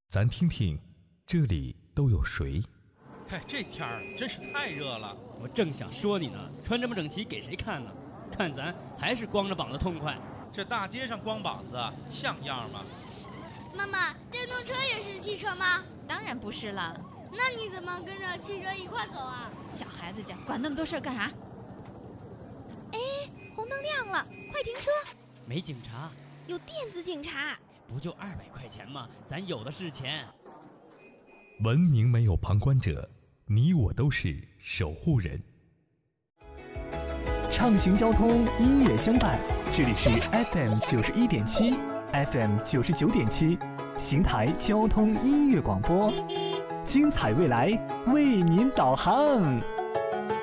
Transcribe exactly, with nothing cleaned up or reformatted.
咱听听这里都有谁？ 嘿，这天儿真是太热了。 我正想说你呢，穿这么整齐给谁看呢？看咱还是光着膀子痛快。 这大街上光膀子像样吗？ 妈妈，电动车也是汽车吗？ 当然不是了。 那你怎么跟着汽车一块走啊？ 小孩子家管那么多事儿干啥？哎，红灯亮了，快停车！ 没警察， 有电子警察。 不就二百块钱吗？咱有的是钱。 文明没有旁观者，你我都是守护人。 畅行交通，音乐相伴，这里是 F M 九十一点七 ，F M 九十九点七，邢台交通音乐广播，精彩未来为您导航。